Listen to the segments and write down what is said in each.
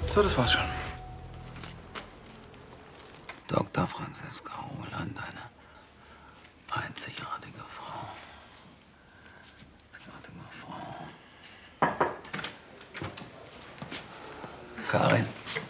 So, das war's schon. Dr. Franziska Roland, eine einzigartige Frau. Karin.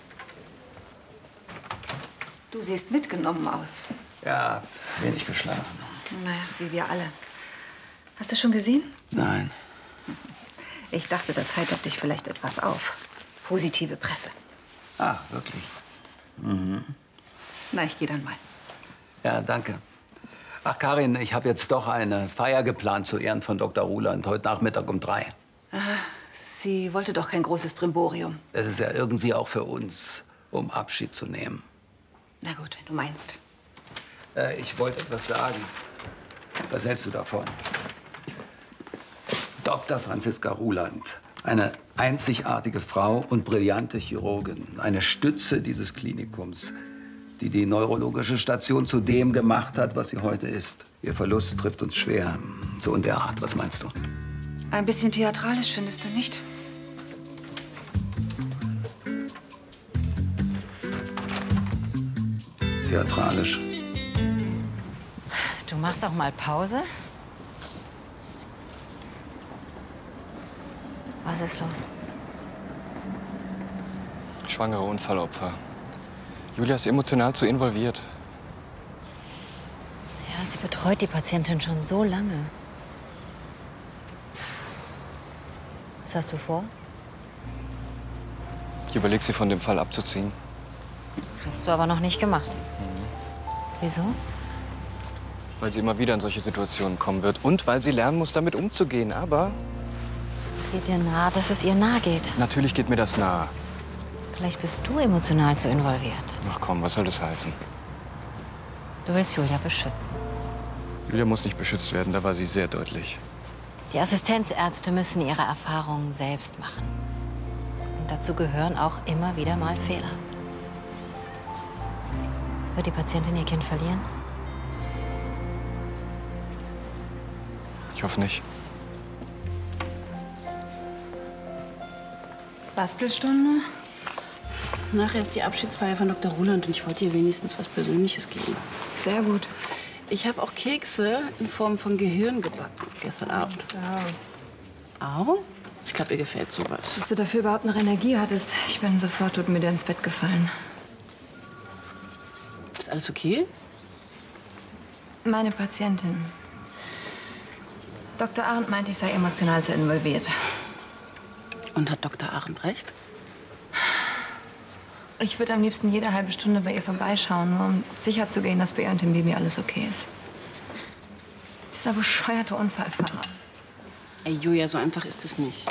Du siehst mitgenommen aus. Ja, wenig geschlafen. Naja, wie wir alle. Hast du schon gesehen? Nein. Ich dachte, das heitert dich vielleicht etwas auf. Positive Presse. Ach, wirklich? Mhm. Na, ich gehe dann mal. Ja, danke. Ach, Karin, ich habe jetzt doch eine Feier geplant zu Ehren von Dr. Ruland. Heute Nachmittag um 3. Sie wollte doch kein großes Brimborium. Das ist ja irgendwie auch für uns, um Abschied zu nehmen. Na gut, wenn du meinst. Ich wollte etwas sagen. Was hältst du davon? Dr. Franziska Ruland, eine einzigartige Frau und brillante Chirurgin, eine Stütze dieses Klinikums, die die neurologische Station zu dem gemacht hat, was sie heute ist. Ihr Verlust trifft uns schwer. So in der Art. Was meinst du? Ein bisschen theatralisch, findest du nicht? Theatralisch. Du machst auch mal Pause? Was ist los? Schwangere Unfallopfer. Julia ist emotional zu involviert. Ja, sie betreut die Patientin schon so lange. Was hast du vor? Ich überlege, sie von dem Fall abzuziehen. Hast du aber noch nicht gemacht. Wieso? Weil sie immer wieder in solche Situationen kommen wird und weil sie lernen muss, damit umzugehen. Aber Es geht dir nahe, dass es ihr nahe geht. natürlich geht mir das nahe. Vielleicht bist du emotional zu involviert. Ach komm, was soll das heißen? Du willst Julia beschützen. Julia muss nicht beschützt werden, da war sie sehr deutlich. Die Assistenzärzte müssen ihre Erfahrungen selbst machen. Und dazu gehören auch immer wieder mal Fehler. Wird die Patientin ihr Kind verlieren? Ich hoffe nicht. Bastelstunde? Nachher ist die Abschiedsfeier von Dr. Ruland und ich wollte ihr wenigstens was Persönliches geben. Sehr gut. Ich habe auch Kekse in Form von Gehirn gebacken gestern Abend. Au? Ich glaube, ihr gefällt sowas. Dass du dafür überhaupt noch Energie hattest. Ich bin sofort todmüde ins Bett gefallen. Ist alles okay? Meine Patientin. Dr. Arendt meinte, ich sei emotional zu involviert. Und hat Dr. Arendt recht? Ich würde am liebsten jede halbe Stunde bei ihr vorbeischauen, nur um sicher zu gehen, dass bei ihr und dem Baby alles okay ist. Dieser bescheuerte Unfallfahrer. Ey, Julia, so einfach ist es nicht.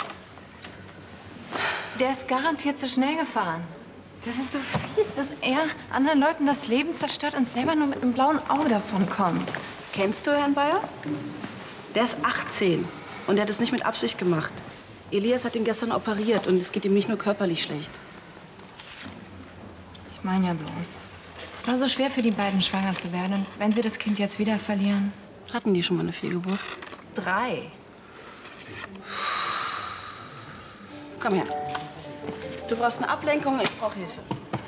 Der ist garantiert zu schnell gefahren. Das ist so fies, dass er anderen Leuten das Leben zerstört und selber nur mit einem blauen Auge davonkommt. Kennst du Herrn Bayer? Der ist 18 und der hat es nicht mit Absicht gemacht. Elias hat ihn gestern operiert und es geht ihm nicht nur körperlich schlecht. Ich meine ja bloß. Es war so schwer für die beiden, schwanger zu werden. Und wenn sie das Kind jetzt wieder verlieren? Hatten die schon mal eine Fehlgeburt? 3. Komm her. Du brauchst eine Ablenkung, ich brauche Hilfe.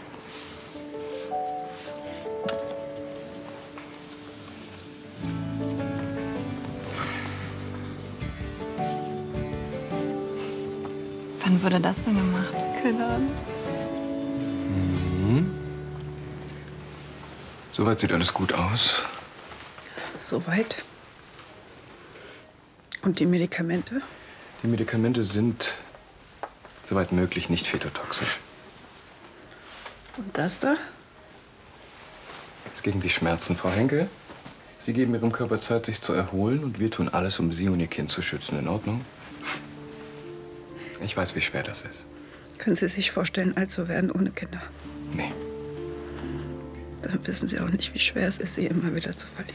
Wann wurde das denn gemacht? Keine Ahnung. Soweit sieht alles gut aus. Soweit. Und die Medikamente? Die Medikamente sind, soweit möglich, nicht fetotoxisch. Und das da? Ist gegen die Schmerzen, Frau Henkel. Sie geben Ihrem Körper Zeit, sich zu erholen und wir tun alles, um Sie und Ihr Kind zu schützen. In Ordnung? Ich weiß, wie schwer das ist. Können Sie sich vorstellen, alt zu werden ohne Kinder? Nee. Dann wissen Sie auch nicht, wie schwer es ist, sie immer wieder zu verlieren.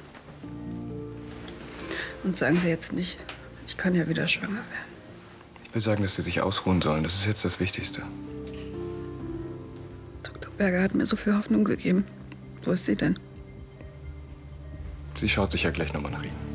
Und sagen Sie jetzt nicht, ich kann ja wieder schwanger werden. Ich will sagen, dass Sie sich ausruhen sollen. Das ist jetzt das Wichtigste. Dr. Berger hat mir so viel Hoffnung gegeben. Wo ist sie denn? Sie schaut sich ja gleich nochmal nach Ihnen.